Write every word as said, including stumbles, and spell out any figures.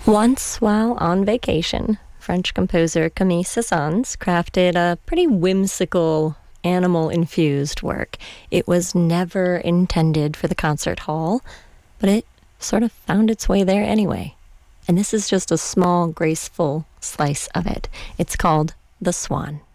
Once, while on vacation, French composer Camille Saint-Saëns crafted a pretty whimsical animal-infused work. It was never intended for the concert hall, but it sort of found its way there anyway. And this is just a small, graceful slice of it. It's called The Swan.